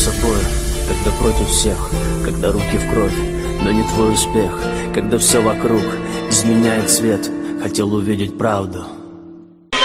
собой, когда против всех, когда руки в кровь, но не твой успех, когда все вокруг изменяет цвет. Хотел увидеть правду,